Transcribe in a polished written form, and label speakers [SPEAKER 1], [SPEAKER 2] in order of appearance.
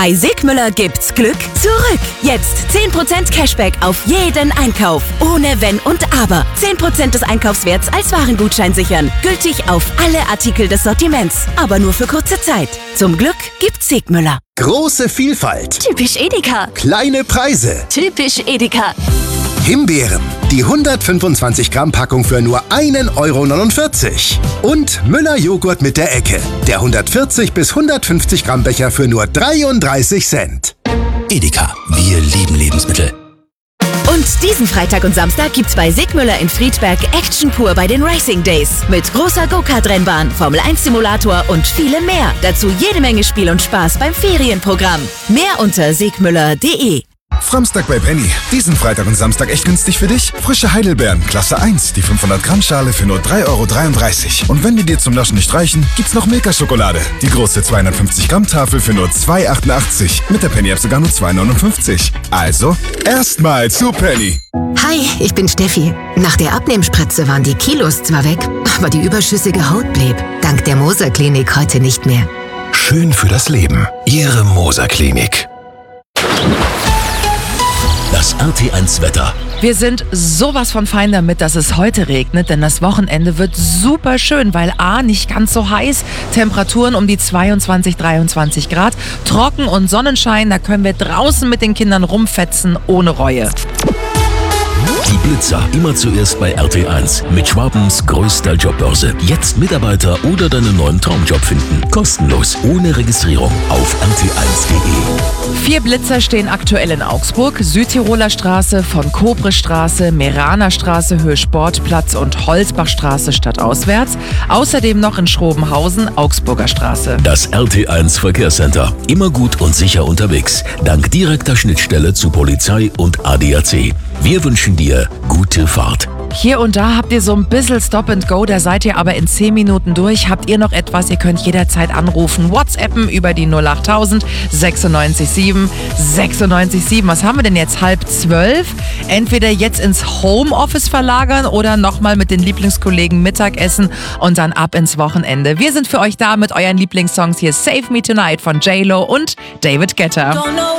[SPEAKER 1] Bei Sigmüller gibt's Glück zurück. Jetzt 10% Cashback auf jeden Einkauf. Ohne Wenn und Aber. 10% des Einkaufswerts als Warengutschein sichern. Gültig auf alle Artikel des Sortiments. Aber nur für kurze Zeit. Zum Glück gibt's Sigmüller.
[SPEAKER 2] Große Vielfalt.
[SPEAKER 1] Typisch Edeka.
[SPEAKER 2] Kleine Preise.
[SPEAKER 1] Typisch Edeka.
[SPEAKER 2] Himbeeren. Die 125 Gramm Packung für nur 1,49 €. Und Müller Joghurt mit der Ecke. Der 140 bis 150 Gramm Becher für nur 33 Cent.
[SPEAKER 3] Edeka, wir lieben Lebensmittel.
[SPEAKER 1] Und diesen Freitag und Samstag gibt's bei Sigmüller in Friedberg Action pur bei den Racing Days. Mit großer Go-Kart-Rennbahn, Formel-1-Simulator und vielem mehr. Dazu jede Menge Spiel und Spaß beim Ferienprogramm. Mehr unter sigmüller.de.
[SPEAKER 4] Framstag bei Penny. Diesen Freitag und Samstag echt günstig für dich? Frische Heidelbeeren, Klasse 1, die 500 Gramm Schale für nur 3,33 €. Und wenn die dir zum Naschen nicht reichen, gibt's noch Milka-Schokolade. Die große 250 Gramm Tafel für nur 2,88 €. Mit der Penny-App sogar nur 2,59 €. Also, erstmal zu Penny.
[SPEAKER 5] Hi, ich bin Steffi. Nach der Abnehmspritze waren die Kilos zwar weg, aber die überschüssige Haut blieb. Dank der Moser Klinik heute nicht mehr.
[SPEAKER 3] Schön für das Leben. Ihre Moser Klinik. Das RT1 Wetter.
[SPEAKER 6] Wir sind sowas von fein damit, dass es heute regnet, denn das Wochenende wird super schön, weil A, nicht ganz so heiß, Temperaturen um die 22, 23 Grad, trocken und Sonnenschein, da können wir draußen mit den Kindern rumfetzen ohne Reue.
[SPEAKER 3] Die Blitzer immer zuerst bei RT1 mit Schwabens größter Jobbörse. Jetzt Mitarbeiter oder deinen neuen Traumjob finden. Kostenlos, ohne Registrierung auf rt1.de.
[SPEAKER 6] 4 Blitzer stehen aktuell in Augsburg, Südtiroler Straße, von Kobre-Straße, Meraner Straße, Höhe Sportplatz und Holzbachstraße stadtauswärts. Außerdem noch in Schrobenhausen, Augsburger Straße.
[SPEAKER 3] Das RT1 Verkehrscenter. Immer gut und sicher unterwegs. Dank direkter Schnittstelle zu Polizei und ADAC. Wir wünschen dir gute Fahrt.
[SPEAKER 6] Hier und da habt ihr so ein bisschen Stop and Go, da seid ihr aber in 10 Minuten durch. Habt ihr noch etwas, ihr könnt jederzeit anrufen, WhatsAppen über die 08000 96 7 96 7. Was haben wir denn jetzt? 11:30? Entweder jetzt ins Homeoffice verlagern oder nochmal mit den Lieblingskollegen Mittagessen und dann ab ins Wochenende. Wir sind für euch da mit euren Lieblingssongs. Hier Save Me Tonight von J-Lo und David Guetta.